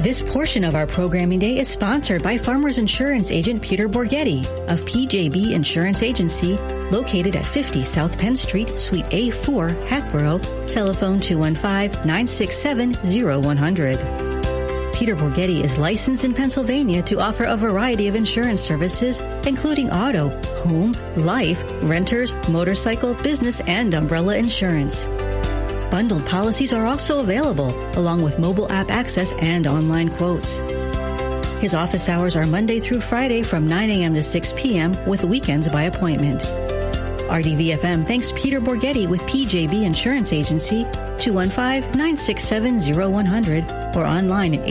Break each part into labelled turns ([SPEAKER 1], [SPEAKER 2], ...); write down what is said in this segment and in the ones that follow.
[SPEAKER 1] This portion of our programming day is sponsored by Farmers Insurance Agent Peter Borghetti of PJB Insurance Agency, located at 50 South Penn Street, Suite A4, Hatboro. Telephone 215-967-0100. Peter Borghetti is licensed in Pennsylvania to offer a variety of insurance services, including auto, home, life, renters, motorcycle, business, and umbrella insurance. Bundled policies are also available, along with mobile app access and online quotes. His office hours are Monday through Friday from 9 a.m. to 6 p.m. with weekends by appointment. RDVFM thanks Peter Borghetti with PJB Insurance Agency, 215-967-0100, or online at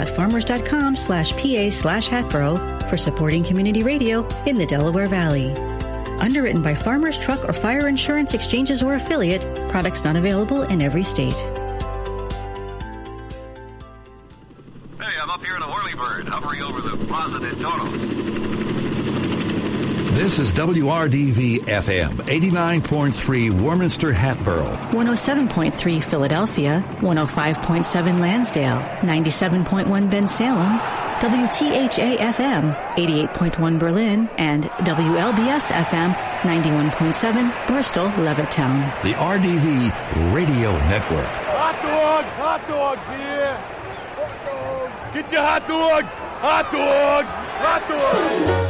[SPEAKER 1] agents.farmers.com/PA/Hatboro for supporting community radio in the Delaware Valley. Underwritten by Farmers Truck or Fire Insurance Exchanges or Affiliate, products not available in every state.
[SPEAKER 2] Hey, I'm up here in a whirlybird, hovering over the Plaza de Toros.
[SPEAKER 3] This is WRDV-FM, 89.3 Warminster, Hatboro.
[SPEAKER 1] 107.3 Philadelphia, 105.7 Lansdale, 97.1 Bensalem, WTHA-FM, 88.1 Berlin, and WLBS-FM, 91.7 Bristol, Levittown.
[SPEAKER 3] The RDV Radio Network.
[SPEAKER 4] Hot dogs here. Hot dogs. Get your hot dogs. Hot dogs. Hot dogs.